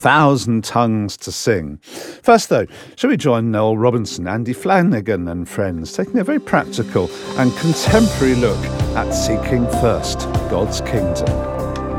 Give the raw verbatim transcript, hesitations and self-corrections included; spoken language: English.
thousand tongues to sing. First, though, shall we join Noel Robinson, Andy Flanagan and friends, taking a very practical and contemporary look at seeking first God's kingdom.